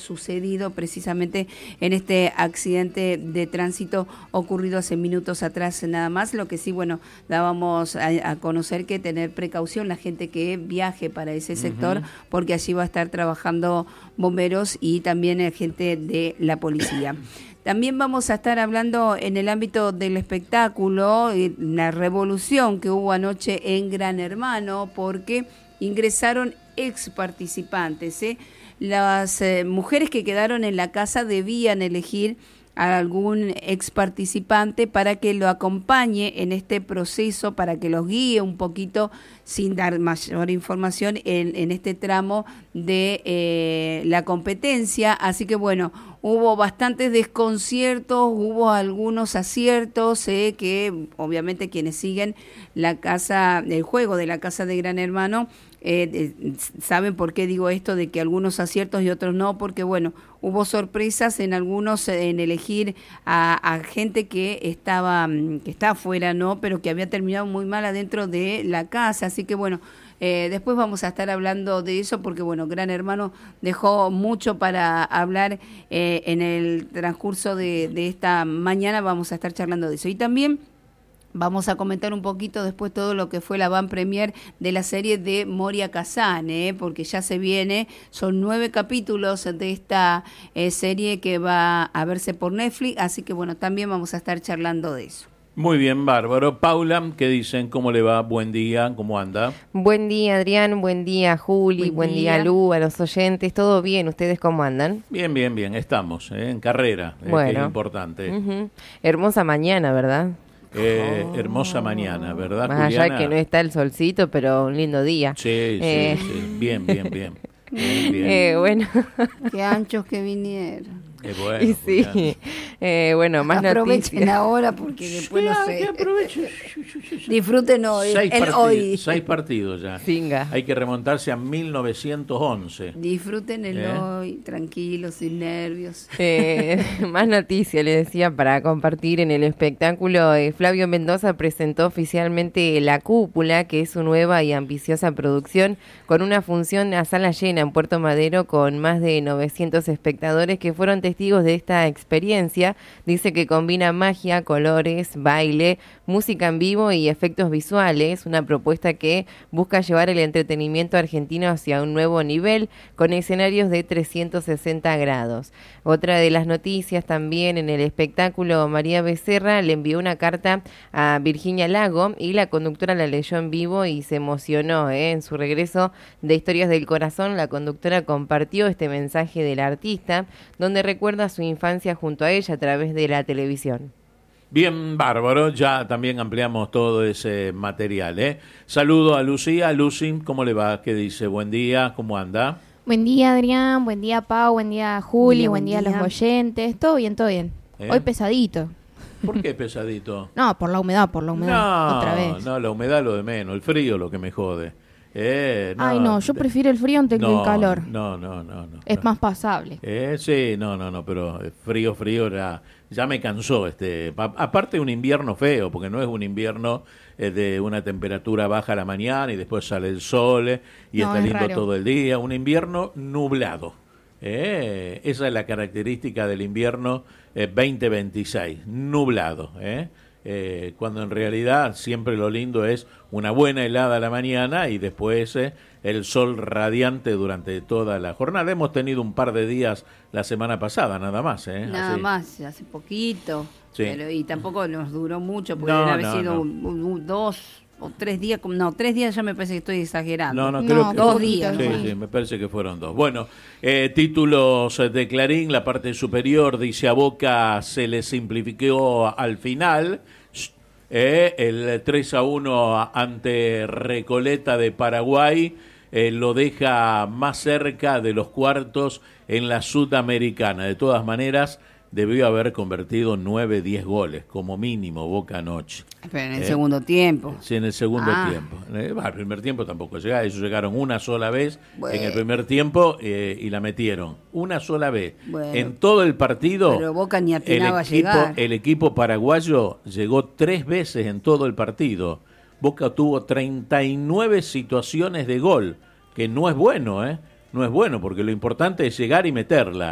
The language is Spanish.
sucedido precisamente en este accidente de tránsito ocurrido hace minutos atrás nada más. Lo que sí, bueno, dábamos a conocer que tener precaución la gente que viaje para ese sector, porque allí va a estar trabajando bomberos y también gente de la policía. También vamos a estar hablando en el ámbito del espectáculo, la revolución que hubo anoche en Gran Hermano, porque ingresaron ex participantes. Las mujeres que quedaron en la casa debían elegir a algún ex participante para que lo acompañe en este proceso, para que los guíe un poquito, sin dar mayor información en este tramo de la competencia. Así que bueno, hubo bastantes desconciertos, hubo algunos aciertos, que obviamente quienes siguen la casa, el juego de la Casa de Gran Hermano, saben por qué digo esto de que algunos aciertos y otros no, porque bueno, hubo sorpresas en algunos en elegir a gente que está afuera, no, pero que había terminado muy mal adentro de la casa. Así que bueno, después vamos a estar hablando de eso, porque bueno, Gran Hermano dejó mucho para hablar en el transcurso de esta mañana. Vamos a estar charlando de eso y también vamos a comentar un poquito después todo lo que fue la van premier de la serie de Moria Kazan, porque ya se viene, son 9 capítulos de esta serie que va a verse por Netflix, así que bueno, también vamos a estar charlando de eso. Muy bien, bárbaro. Paula, ¿qué dicen? ¿Cómo le va? Buen día, ¿cómo anda? Buen día, Adrián, buen día, Juli, buen día, Lu, a los oyentes, ¿todo bien? ¿Ustedes cómo andan? Bien, bien, bien, estamos en carrera, bueno, que es importante. Hermosa mañana, ¿verdad? Hermosa mañana, ¿verdad, más Juliana? allá que no está el solcito, pero un lindo día. Sí, sí, bien. Bueno. Qué anchos que vinieron. Bueno, y sí, bueno, más aprovechen noticias. Ahora porque después no sé. Aprovechen. Disfruten hoy. 6 partidos ya. Singa. Hay que remontarse a 1911. Disfruten el hoy, tranquilos, sin nervios. Más noticias, les decía, para compartir en el espectáculo. Flavio Mendoza presentó oficialmente La Cúpula, que es su nueva y ambiciosa producción, con una función a sala llena en Puerto Madero con más de 900 espectadores que fueron testigos de esta experiencia. Dice que combina magia, colores, baile, música en vivo y efectos visuales, una propuesta que busca llevar el entretenimiento argentino hacia un nuevo nivel con escenarios de 360 grados. Otra de las noticias también en el espectáculo, María Becerra le envió una carta a Virginia Lago y la conductora la leyó en vivo y se emocionó. En su regreso de Historias del Corazón, la conductora compartió este mensaje del artista, donde recuerda su infancia junto a ella a través de la televisión. Bien, bárbaro, ya también ampliamos todo ese material. Saludo a Lucía. Lucy, ¿cómo le va? ¿Qué dice? Buen día, ¿cómo anda? Buen día, Adrián, buen día, Pau, buen día, Juli, buen día a los oyentes. Todo bien, todo bien. Hoy pesadito. ¿Por qué pesadito? No, por la humedad, otra vez. No, la humedad lo de menos, el frío lo que me jode. Ay, no, yo prefiero el frío antes que el calor. No. Es más pasable. Sí, no, pero frío ya me cansó. Aparte un invierno feo, porque no es un invierno de una temperatura baja a la mañana y después sale el sol y está lindo raro todo el día. Un invierno nublado. Esa es la característica del invierno 2026, nublado. Cuando en realidad siempre lo lindo es una buena helada a la mañana y después el sol radiante durante toda la jornada. Hemos tenido un par de días la semana pasada, nada más. Nada así. más, hace poquito. Sí. Pero, y tampoco nos duró mucho, porque debe haber sido 2 o 3 días. No, 3 días ya me parece que estoy exagerando. No, creo que 2 días. Sí, me parece que fueron 2. Bueno, títulos de Clarín, la parte superior dice: a Boca se le simplificó al final. El 3-1 ante Recoleta de Paraguay lo deja más cerca de los cuartos en la Sudamericana. De todas maneras, debió haber convertido 9-10 goles, como mínimo, Boca anoche. Pero en el segundo tiempo. Sí, en el segundo tiempo. El primer tiempo tampoco llega. Ellos llegaron una sola vez en el primer tiempo y la metieron. Una sola vez. Bueno, en todo el partido, pero Boca ni atinaba a llegar. El equipo paraguayo llegó 3 veces en todo el partido. Boca tuvo 39 situaciones de gol, que no es bueno, No es bueno, porque lo importante es llegar y meterla.